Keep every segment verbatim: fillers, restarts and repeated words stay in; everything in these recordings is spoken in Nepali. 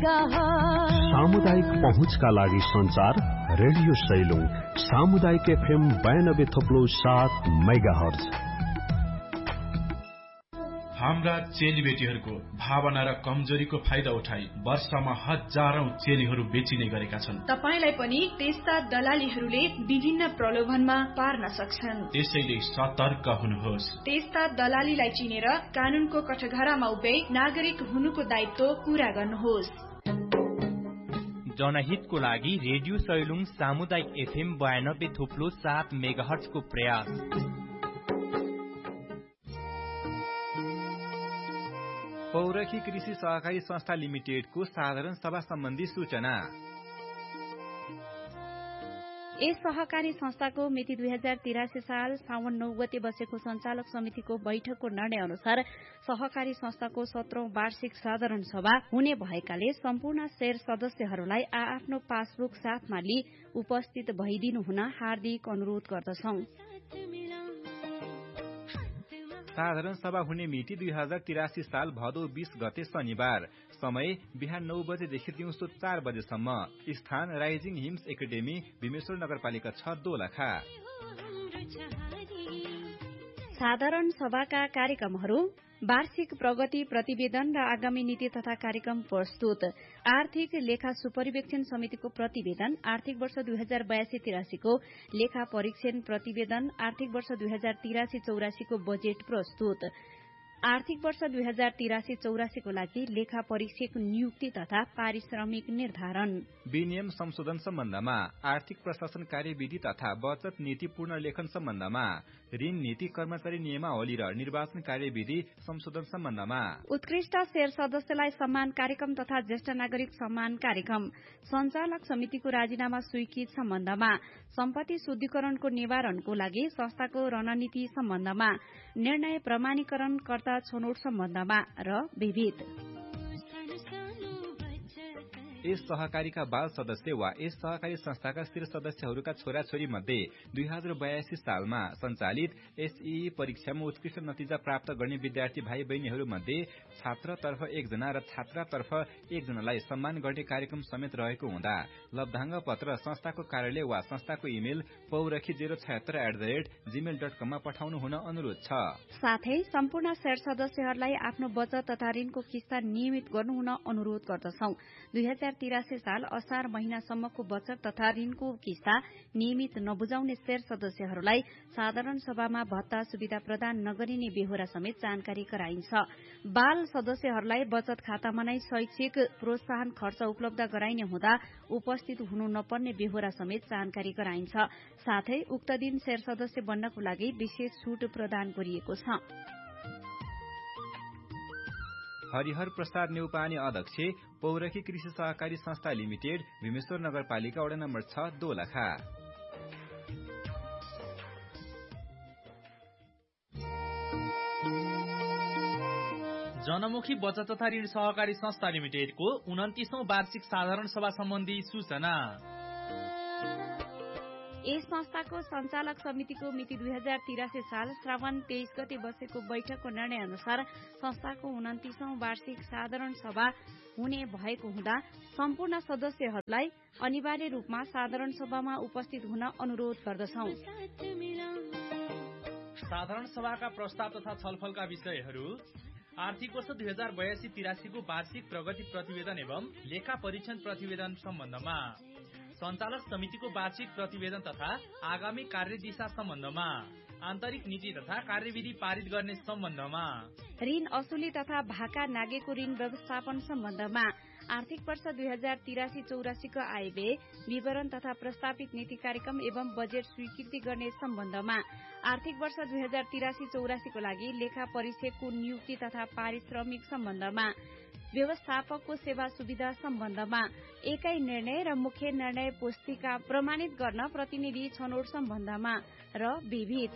मेगाहर्ज। सामुदायिक पहुँचका लागि संचार रेडियो सैलुङ सामुदायिक एफएम बयानब्बे थप्लो सात मेगाहर्ज। हाम्रा चेलीबेटीहरूको भावना र कमजोरीको फाइदा उठाई वर्षमा हजारौं चेलीहरू बेचिने गरेका छन्। तपाईलाई पनि त्यस्ता दलालीहरूले विभिन्न प्रलोभनमा पार्न सक्छन्। त्यसैले सतर्क हुनुहोस्। त्यस्ता दलालीलाई चिनेर कानूनको कठघरामा उभ्याई नागरिक हुनुको दायित्व पूरा गर्नुहोस्। जनहितको लागि रेडियो सैलुङ सामुदायिक एफएम बयानब्बे थुप्लो सात मेगाहर्जको प्रयास। पौरखी कृषि सहकारी संस्था लिमिटेडको साधारण सभा सम्बन्धी सूचना। यस सहकारी संस्थाको मिति दुई हजार तिरासी साल साउन नौ गते बसेको संचालक समितिको बैठकको निर्णय अनुसार सहकारी संस्थाको सत्रौं वार्षिक साधारण सभा हुने भएकाले सम्पूर्ण शेयर सदस्यहरूलाई आ आफ्नो पासबुक साथमा लिई उपस्थित भइदिनु हुन हार्दिक अनुरोध गर्दछौं। साधारण सभा हुने मिति दुई हजार तिरासी साल भदौ बीस गते शनिबार। समय बिहान नौ बजेदेखि दिउँसो चार बजेसम्म। स्थान राइजिङ हिम्स एकाडेमी भीमेश्वर नगरपालिका छ दोलखा। साधारण सभाका कार्यक्रमहरू वार्षिक प्रगति प्रतिवेदन र आगामी नीति तथा कार्यक्रम प्रस्तुत, आर्थिक लेखा सुपरिवेक्षण समितिको प्रतिवेदन, आर्थिक वर्ष दुई हजार बयासी तिरासीको लेखा परीक्षण प्रतिवेदन, आर्थिक वर्ष दुई हजार तिरासी चौरासीको बजेट प्रस्तुत, आर्थिक वर्ष दुई हजार तिरासी चौरासीको लागि लेखा परीक्षक नियुक्ति तथा पारिश्रमिक निर्धारण, विनियम संशोधन सम्बन्धमा, आर्थिक प्रशासन कार्यविधि तथा बचत नीति पुनर्लेखन सम्बन्धमा, ऋण नीति कर्मचारी नियमावली र निर्वाचन कार्यविधि संशोधन सम्बन्धमा, उत्कृष्ट शेयर सदस्यलाई सम्मान कार्यक्रम तथा ज्येष्ठ नागरिक सम्मान कार्यक्रम, संचालक समितिको राजीनामा स्वीकृत सम्बन्धमा, सम्पत्ति शुद्धिकरणको निवारणको लागि संस्थाको रणनीति सम्बन्धमा, निर्णय प्रमाणीकरण कर्ता छनौट सम्बन्धमा र विविध। यस सहकारीका बाल सदस्य वा यस सहकारी संस्थाका स्थिर सदस्यहरूका छोराछोरी मध्ये दुई हजार बयासी सालमा सञ्चालित एसई परीक्षामा उत्कृष्ट नतिजा प्राप्त गर्ने विद्यार्थी भाइ बहिनीहरू मध्ये छात्रतर्फ एकजना र छात्रातर्फ एकजनालाई सम्मान गर्ने कार्यक्रम समेत रहेको हुँदा लब्धाङ्ग पत्र संस्थाको कार्यालय वा संस्थाको email पौरखी zero छयत्तर at the rate Gmail dot कममा पठाउनु हुन अनुरोध छ। साथै सम्पूर्ण शेयर सदस्यहरूलाई आफ्नो बचत तथा ऋणको किस्ता नियमित गर्नुहुन अनुरोध गर्दछौं। दुई हजार तिरासी साल असार महिनासम्मको बचत तथा ऋणको किस्ता नियमित नबुझाउने शेयर सदस्यहरूलाई साधारण सभामा भत्ता सुविधा प्रदान नगरिने बेहोरा समेत जानकारी गराइन्छ। बाल सदस्यहरूलाई बचत खातामा नै शैक्षिक प्रोत्साहन खर्च उपलब्ध गराइने हुँदा उपस्थित हुनु नपर्ने बेहोरा समेत जानकारी गराइन्छ। साथै उक्त दिन शेयर सदस्य बन्नको लागि विशेष छूट प्रदान गरिएको छ। हरिहर प्रसाद नेउपाने अध्यक्ष, पौरखी कृषि सहकारी संस्था लिमिटेड, भीमेश्वर नगरपालिका वडा नम्बर छ दोलखा। जनमुखी बचत तथा ऋण सहकारी संस्था लिमिटेडको उन्तिसौं वार्षिक साधारण सभा सम्बन्धी सूचना। यस संस्थाको संचालक समितिको मिति दुई हजार तिरासी साल श्रावण तेइस गते बसेको बैठकको निर्णय अनुसार संस्थाको उन्तिसौं वार्षिक साधारण सभा हुने भएको हुँदा सम्पूर्ण सदस्यहरूलाई अनिवार्य रूपमा साधारण सभामा उपस्थित हुन अनुरोध गर्दछौं। साधारण सभाका प्रस्ताव तथा छलफलका विषयहरू: आर्थिक वर्ष दुई हजार बयासी तिरासीको वार्षिक प्रगति प्रतिवेदन एवं लेखा परीक्षण प्रतिवेदन सम्बन्धमा, संचालक समितिको वार्षिक प्रतिवेदन तथा आगामी कार्यदिशा सम्बन्धमा, आन्तरिक नीति तथा कार्यविधि पारित गर्ने सम्बन्धमा, ऋण असुली तथा भाका नागेको ऋण व्यवस्थापन सम्बन्धमा, आर्थिक वर्ष दुई हजार तिरासी चौरासीको आयव्यय विवरण तथा प्रस्तावित नीति कार्यक्रम एवं बजेट स्वीकृति गर्ने सम्बन्धमा, आर्थिक वर्ष दुई हजार तिरासी चौरासीको लागि लेखा परीक्षकको नियुक्ति तथा पारिश्रमिक सम्बन्धमा, व्यवस्थापकको सेवा सुविधा सम्बन्धमा, एकै निर्णय र मुख्य निर्णय पुस्तिका प्रमाणित गर्न प्रतिनिधि छनौट सम्बन्धमा र विविध।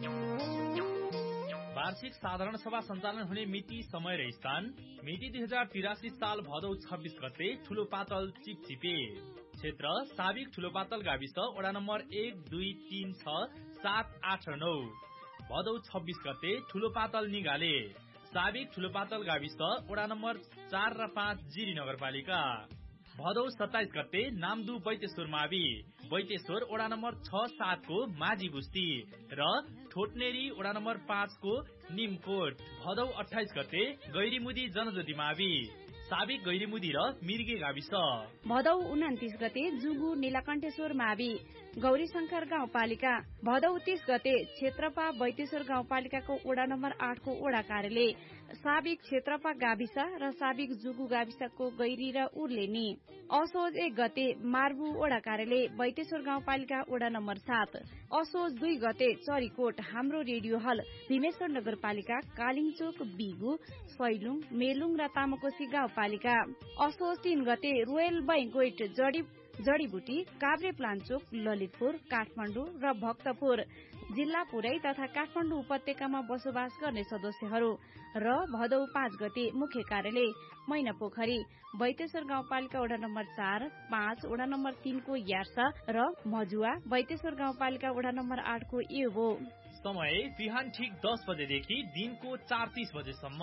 वार्षिक साधारण सभा सञ्चालन हुने मिति, समय र स्थान: मिति दुई हजार तिरासी साल भदौ छब्बीस गते, ठूलो पातल चिपचिपे। क्षेत्र साबिक ठूलो पातल गाविस, वडा नम्बर एक दुई तीन छ सात आठ नौ। भदौ छब्बीस गते, ठूलो पातल निगाले। साबिक ठुलोपातल गाविस वडा नम्बर चार र पाँच जिरी नगरपालिका। भदौ सत्ताइस गते नामदु बैतेश्वर मावि, बैतेश्वर वडा नम्बर छ सात को माझी बुस्ती र ठोटनेरी वडा नम्बर पाँच को निमकोट। भदौ अठाइस गते गैरीमुदी जनज्योति मावि, साबिक गैरीमुदी र मिर्गे गाविस। भदौ उन्तिस गते जुगु नीलकण्ठेश्वर मावि, गौरीशंकर गाउँपालिका। भदौ तीस गते क्षेत्रपा बैतेश्वर गाउँपालिकाको वडा नम्बर आठ को वडा कार्यालय, साबिक क्षेत्रपा गाविस र साबिक जुगु गाविसको गैरी र उर्लेनी। असोज एक गते मार्बु वडा कार्यालय, बैतेश्वर गाउँपालिका वडा नम्बर सात। असोज दुई गते चरीकोट हाम्रो रेडियो हल, भीमेश्वर नगरपालिका, कालिङचोक, बिगु, सैलुङ, मेलुङ र तामाकोशी गाउँपालिका। असोज तीन गते रोयल बैंक्वेट जडी जडीबुटी, काभ्रे प्लान्चोक, ललितपुर, काठमाडौँ र भक्तपुर जिल्ला पुरै तथा काठमाडौँ उपत्यकामा बसोबास गर्ने सदस्यहरू। र भदौ पाँच गते मुख्य कार्यालय मैनापोखरी, बैतेश्वर गाउँपालिका वडा नम्बर चार, पाँच वडा नम्बर तीन को यार्सा र मजुवा, बैतेश्वर गाउँपालिका वडा नम्बर आठ को एवो। समय बिहान ठिक दस बजेदेखि दिनको चार तीस बजेसम्म।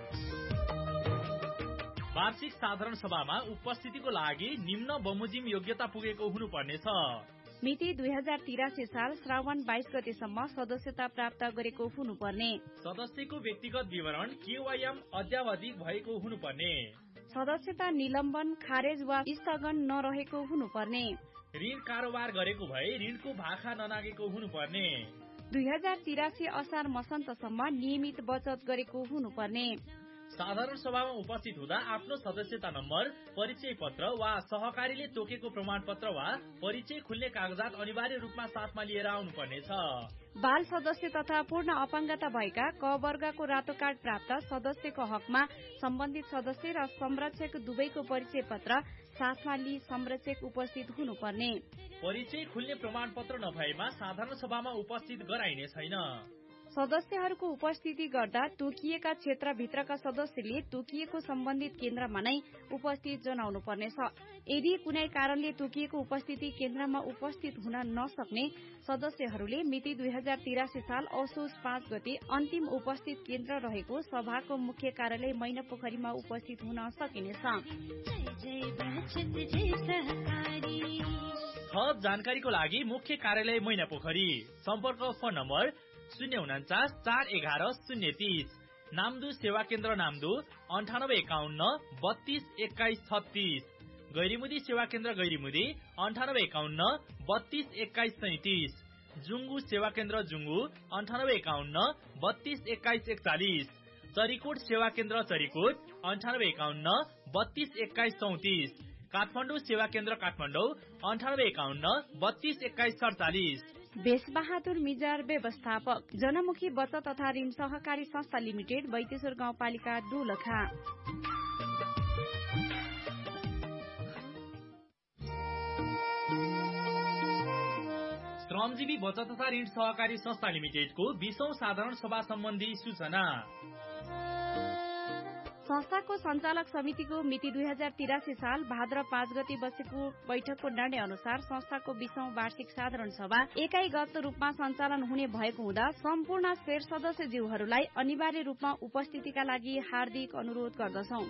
वार्षिक साधारण सभामा उपस्थितिको लागि निम्न बमोजिम योग्यता पुगेको हुनुपर्नेछ। मिति दुई हजार तिरासी साल श्रावण बाइस गतेसम्म सदस्यता प्राप्त गरेको हुनुपर्ने। सदस्यको व्यक्तिगत विवरण केवाईएम अद्यावधिक भएको हुनुपर्ने। सदस्यता निलम्बन, खारेज वा स्थगन नरहेको हुनुपर्ने। ऋण कारोबार गरेको भए ऋणको भाखा ननागेको हुनुपर्ने। दुई हजार तिरासी असार मसन्तसम्म नियमित बचत गरेको हुनुपर्ने। साधारण सभामा उपस्थित हुँदा आफ्नो सदस्यता नम्बर, परिचय पत्र वा सहकारीले तोकेको प्रमाणपत्र वा परिचय खुल्ने कागजात अनिवार्य रूपमा साथमा लिएर आउनुपर्नेछ। बाल सदस्य तथा पूर्ण अपाङ्गता भएका क वर्गको रातो कार्ड प्राप्त सदस्यको हकमा सम्बन्धित सदस्य र संरक्षक दुवैको परिचय पत्र साथमा लिई संरक्षक उपस्थित हुनुपर्ने। परिचय खुल्ने प्रमाणपत्र नभएमा साधारण सभामा उपस्थित गराइने छैन। सदस्यहरूको उपस्थिति गर्दा तोकिएका क्षेत्रभित्रका सदस्यले तोकिएको सम्बन्धित केन्द्रमा नै उपस्थित जनाउनु पर्नेछ। यदि कुनै कारणले तोकिएको उपस्थिति केन्द्रमा उपस्थित हुन नसक्ने सदस्यहरूले मिति दुई हजार तिरासी साल असोज पाँच गते अन्तिम उपस्थित केन्द्र रहेको सभाको मुख्य कार्यालय मैनापोखरीमा उपस्थित हुन सकिनेछ। थप जानकारीको लागि मुख्य कार्यालय मैनापोखरी, सम्पर्क फोन नम्बर शून्य उन्चास चार एघार शून्य तीस। नामदु सेवा केन्द्र नामदु अन्ठानब्बे एकाउन्न बत्तीस एक्काइस छत्तीस। गैरीमुदी सेवा केन्द्र गैरीमुदी अन्ठानब्बे एकाउन्न बत्तीस एक्काइस सैतिस। जुङ्गु सेवा केन्द्र जुङ्गु अन्ठानब्बे एकाउन्न बत्तीस एक्काइस एकचालिस। चरीकोट सेवा केन्द्र चरीकोट अन्ठानब्बे एकाउन्न बत्तीस एक्काइस चौतिस। काठमाडौँ सेवा केन्द्र काठमाडौँ अन्ठानब्बे एकाउन्न बत्तीस एक्काइस सडचालिस। बेसबहादुर मिजार व्यवस्थापक, जनमुखी बचत तथा ऋण सहकारी संस्था लिमिटेड, बैतेश्वर गाउँपालिका दोलखा। श्रमजीवी बचत तथा ऋण सहकारी संस्था लिमिटेडको बीसौं साधारण सभा सम्बन्धी सूचना। संस्थाको सञ्चालक समितिको मिति दुई हजार तिरासी साल भाद्र पाँच गते बसेको बैठकको निर्णय अनुसार संस्थाको बीसौं वार्षिक साधारण सभा एकाइगत रूपमा सञ्चालन हुने भएको हुँदा सम्पूर्ण शेयर सदस्यज्यूहरूलाई अनिवार्य रूपमा उपस्थितिका लागि हार्दिक अनुरोध गर्दछौ।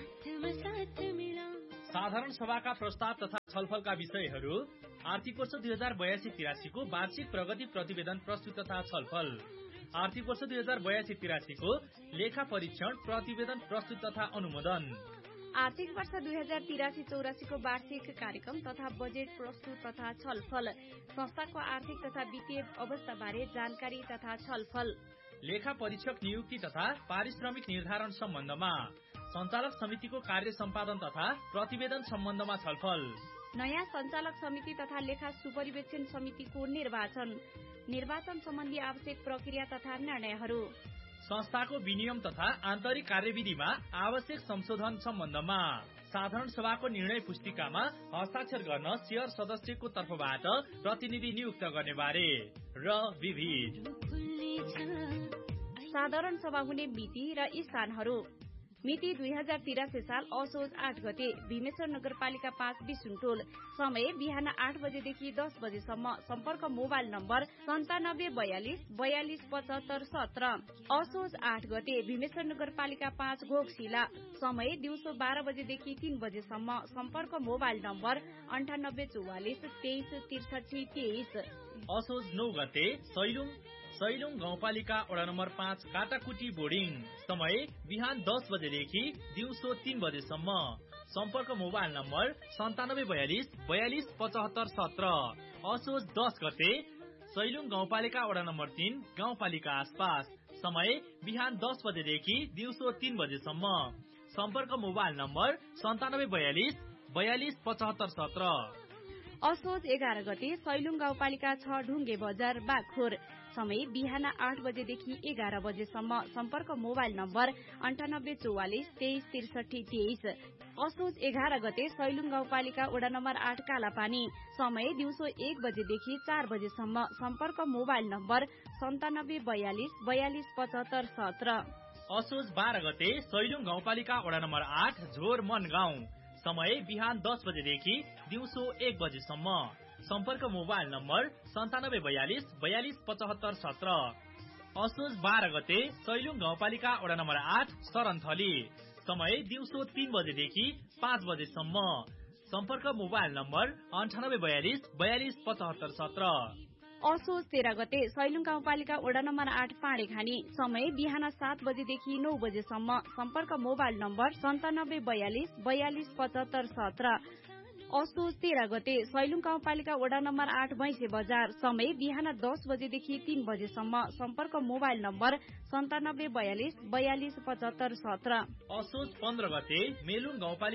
साधारण सभाका प्रस्ताव तथा छलफलका विषयहरू आर्थिक वर्ष दुई हजार बयासी तिरासीको वार्षिक प्रगति प्रतिवेदन प्रस्तुत तथा छलफल, आर्थिक वर्ष दुई हजार बयासी तिरासीको लेखा परीक्षण प्रतिवेदन प्रस्तुत तथा अनुमोदन, आर्थिक वर्ष दुई हजार तिरासी चौरासीको वार्षिक कार्यक्रम तथा बजेट प्रस्तुत तथा छलफल, संस्थाको आर्थिक तथा वित्तीय अवस्थाबारे जानकारी तथा छलफल, लेखा परीक्षक नियुक्ति तथा पारिश्रमिक निर्धारण सम्बन्धमा, सञ्चालक समितिको कार्य सम्पादन तथा प्रतिवेदन सम्बन्धमा छलफल, नयाँ सञ्चालक समिति तथा लेखा सुपरिवेक्षण समितिको निर्वाचन, निर्वाचन सम्बन्धी आवश्यक प्रक्रिया तथा निर्णयहरू, संस्थाको विनियम तथा आन्तरिक कार्यविधिमा आवश्यक संशोधन सम्बन्धमा, साधारण सभाको निर्णय पुस्तिकामा हस्ताक्षर गर्न शेयर सदस्यको तर्फबाट प्रतिनिधि नियुक्त गर्ने बारे र विविध। साधारण सभा हुने मिति र स्थानहरू मिति दुई हजार तिरासी साल असोज आठ गते भीमेश्वर नगरपालिका पाँच बिसुनटोल। समय बिहान आठ बजेदेखि दस बजेसम्म। सम्पर्क मोबाइल नम्बर सन्तानब्बे बयालिस बयालिस पचहत्तर सत्र। असोज आठ गते भीमेश्वर नगरपालिका पाँच घोकशिला। समय दिउँसो बाह्र बजेदेखि तीन बजेसम्म। सम्पर्क मोबाइल नम्बर अन्ठानब्बे चौवालिस तेइस त्रिसठी तेइस। असोज नौ गते सैलुङ सैलुङ गाउँपालिका वडा नम्बर पाँच काटाकुटी बोर्डिङ। समय बिहान दस बजेदेखि दिउँसो तीन बजेसम्म। सम्पर्क मोबाइल नम्बर सन्तानब्बे बयालिस बयालिस पचहत्तर सत्र। असोज दस गते सैलुङ गाउँपालिका वडा नम्बर तीन गाउँपालिका आसपास। समय बिहान दस बजेदेखि दिउँसो तीन बजेसम्म। सम्पर्क मोबाइल नम्बर सन्तानब्बे बयालिस बयालिस पचहत्तर सत्र। असोज एघार गते सैलुङ गाउँपालिका छ ढुङ्गे बजार बागखोर। समय बिहान आठ बजेदेखि एघार बजेसम्म। सम्पर्क मोबाइल नम्बर अन्ठानब्बे चौवालिस तेइस त्रिसठी तेइस। असोज एघार गते सैलुङ गाउँपालिका वडा नम्बर आठ कालापानी। समय दिउँसो एक बजेदेखि चार बजेसम्म। सम्पर्क मोबाइल नम्बर सन्तानब्बे बयालिस बयालिस पचहत्तर सत्र। असोज बाह्र गते सैलुङ गाउँपालिका वडा नम्बर आठ झोर मन गाउँ। समय बिहान दस बजेदेखि दिउँसो एक बजेसम्म। सम्पर्क मोबाइल नम्बर सन्तानब्बे बयालिस बयालिस पचहत्तर सत्र। असोज बाह्र गते सैलुङ गाउँपालिका वडा नम्बर आठ सरनथली। समय दिउँसो तीन बजेदेखि पाँच बजेसम्म। सम्पर्क मोबाइल नम्बर अन्ठानब्बे बयालिस बयालिस पचहत्तर सत्र। असोज तेह्र गते सैलुङ गाउँपालिका वडा नम्बर आठ पाँडेखानी। समय बिहान सात बजेदेखि नौ बजेसम्म। सम्पर्क मोबाइल नम्बर सन्तानब्बे बयालिस बयालिस पचहत्तर सत्र। असोज तेह्र गते सैलुङ गाउँपालिका वडा नम्बर आठ भैँसे बजार। समय बिहान दस बजेदेखि तीन बजेसम्म। सम्पर्क मोबाइल नम्बर सन्तानब्बे बयालिस बयालिस पचहत्तर सत्र। असोज पन्ध्र गते मेलुङ गाउँपालिका